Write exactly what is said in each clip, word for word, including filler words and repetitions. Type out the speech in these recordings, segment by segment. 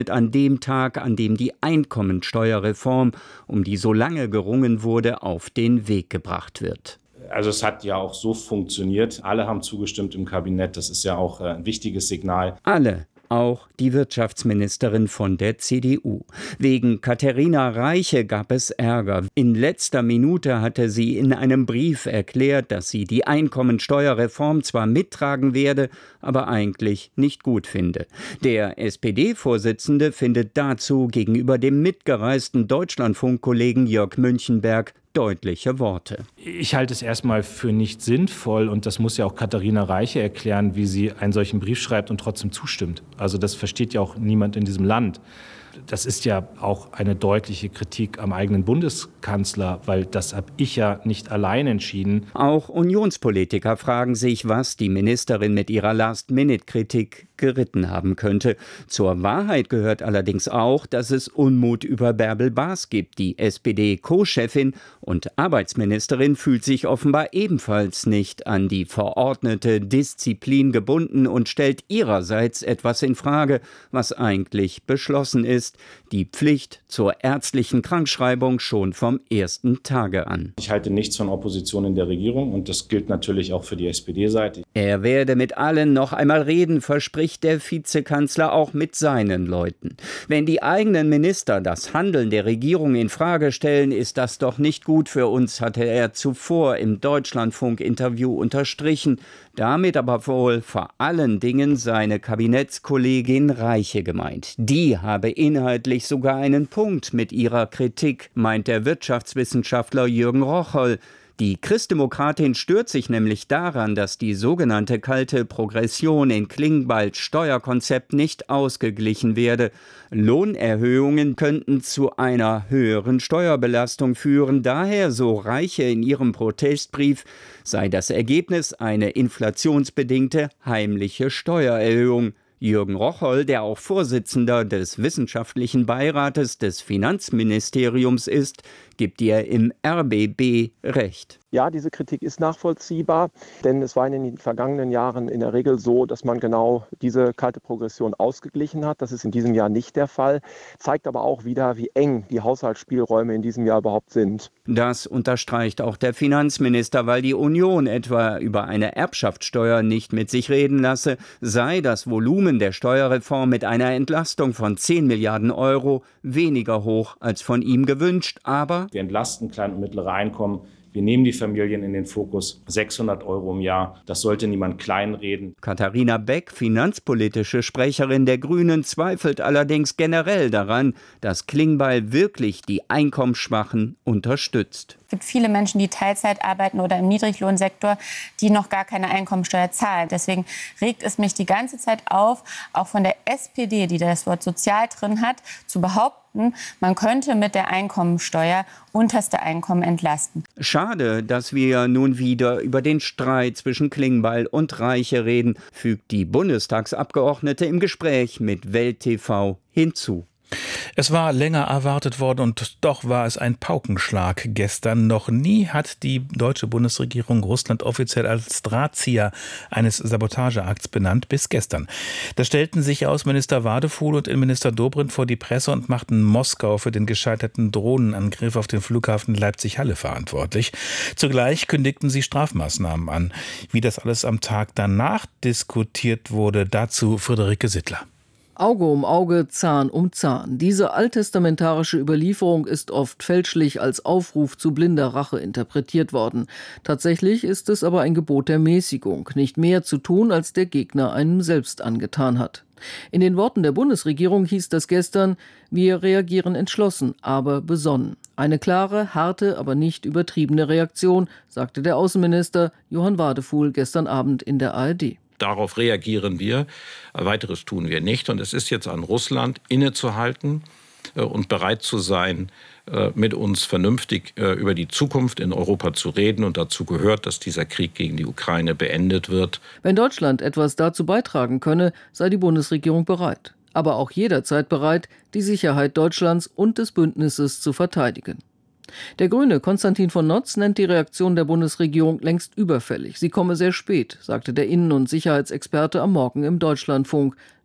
an dem Tag, an dem die Einkommensteuerreform, um die so lange gerungen wurde, auf den Weg gebracht wird. Also es hat ja auch so funktioniert. Alle haben zugestimmt im Kabinett. Das ist ja auch ein wichtiges Signal. Alle. Auch die Wirtschaftsministerin von der C D U. Wegen Katharina Reiche gab es Ärger. In letzter Minute hatte sie in einem Brief erklärt, dass sie die Einkommensteuerreform zwar mittragen werde, aber eigentlich nicht gut finde. Der S P D-Vorsitzende findet dazu gegenüber dem mitgereisten Deutschlandfunk-Kollegen Jörg Münchenberg deutliche Worte. Ich halte es erstmal für nicht sinnvoll, und das muss ja auch Katharina Reiche erklären, wie sie einen solchen Brief schreibt und trotzdem zustimmt. Also das versteht ja auch niemand in diesem Land. Das ist ja auch eine deutliche Kritik am eigenen Bundeskanzler, weil das habe ich ja nicht allein entschieden. Auch Unionspolitiker fragen sich, was die Ministerin mit ihrer Last-Minute-Kritik geritten haben könnte. Zur Wahrheit gehört allerdings auch, dass es Unmut über Bärbel Baas gibt. Die S P D-Co-Chefin und Arbeitsministerin fühlt sich offenbar ebenfalls nicht an die verordnete Disziplin gebunden und stellt ihrerseits etwas in Frage, was eigentlich beschlossen ist: die Pflicht zur ärztlichen Krankschreibung schon vom ersten Tage an. Ich halte nichts von Opposition in der Regierung, und das gilt natürlich auch für die S P D-Seite. Er werde mit allen noch einmal reden, verspricht der Vizekanzler auch mit seinen Leuten. Wenn die eigenen Minister das Handeln der Regierung in Frage stellen, ist das doch nicht gut für uns, hatte er zuvor im Deutschlandfunk-Interview unterstrichen. Damit aber wohl vor allen Dingen seine Kabinettskollegin Reiche gemeint. Die habe inhaltlich sogar einen Punkt mit ihrer Kritik, meint der Wirtschaftswissenschaftler Jürgen Rocholl. Die Christdemokratin stört sich nämlich daran, dass die sogenannte kalte Progression in Klingbeils Steuerkonzept nicht ausgeglichen werde. Lohnerhöhungen könnten zu einer höheren Steuerbelastung führen. Daher, so Reiche in ihrem Protestbrief, sei das Ergebnis eine inflationsbedingte heimliche Steuererhöhung. Jürgen Rocholl, der auch Vorsitzender des Wissenschaftlichen Beirates des Finanzministeriums ist, gibt ihr im R B B recht. Ja, diese Kritik ist nachvollziehbar, denn es war in den vergangenen Jahren in der Regel so, dass man genau diese kalte Progression ausgeglichen hat. Das ist in diesem Jahr nicht der Fall, zeigt aber auch wieder, wie eng die Haushaltsspielräume in diesem Jahr überhaupt sind. Das unterstreicht auch der Finanzminister, weil die Union etwa über eine Erbschaftssteuer nicht mit sich reden lasse, sei das Volumen der Steuerreform mit einer Entlastung von zehn Milliarden Euro weniger hoch als von ihm gewünscht, aber wir entlasten kleine und mittlere Einkommen. Wir nehmen die Familien in den Fokus. sechshundert Euro im Jahr, das sollte niemand kleinreden. Katharina Beck, finanzpolitische Sprecherin der Grünen, zweifelt allerdings generell daran, dass Klingbeil wirklich die Einkommensschwachen unterstützt. Es gibt viele Menschen, die Teilzeit arbeiten oder im Niedriglohnsektor, die noch gar keine Einkommensteuer zahlen. Deswegen regt es mich die ganze Zeit auf, auch von der S P D, die das Wort sozial drin hat, zu behaupten, man könnte mit der Einkommensteuer unterste Einkommen entlasten. Schade, dass wir nun wieder über den Streit zwischen Klingbeil und Reiche reden, fügt die Bundestagsabgeordnete im Gespräch mit Welt T V hinzu. Es war länger erwartet worden, und doch war es ein Paukenschlag gestern. Noch nie hat die deutsche Bundesregierung Russland offiziell als Drahtzieher eines Sabotageakts benannt, bis gestern. Da stellten sich Außenminister Wadefuhl und Innenminister Dobrindt vor die Presse und machten Moskau für den gescheiterten Drohnenangriff auf den Flughafen Leipzig-Halle verantwortlich. Zugleich kündigten sie Strafmaßnahmen an. Wie das alles am Tag danach diskutiert wurde, dazu Friederike Sittler. Auge um Auge, Zahn um Zahn. Diese alttestamentarische Überlieferung ist oft fälschlich als Aufruf zu blinder Rache interpretiert worden. Tatsächlich ist es aber ein Gebot der Mäßigung, nicht mehr zu tun, als der Gegner einem selbst angetan hat. In den Worten der Bundesregierung hieß das gestern: Wir reagieren entschlossen, aber besonnen. Eine klare, harte, aber nicht übertriebene Reaktion, sagte der Außenminister Johann Wadefuhl gestern Abend in der A R D. Darauf reagieren wir. Weiteres tun wir nicht. Und es ist jetzt an Russland, innezuhalten und bereit zu sein, mit uns vernünftig über die Zukunft in Europa zu reden. Und dazu gehört, dass dieser Krieg gegen die Ukraine beendet wird. Wenn Deutschland etwas dazu beitragen könne, sei die Bundesregierung bereit. Aber auch jederzeit bereit, die Sicherheit Deutschlands und des Bündnisses zu verteidigen. Der Grüne Konstantin von Notz nennt die Reaktion der Bundesregierung längst überfällig. Sie komme sehr spät, sagte der Innen- und Sicherheitsexperte am Morgen im Deutschlandfunk.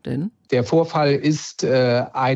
Denn der Vorfall ist äh, ein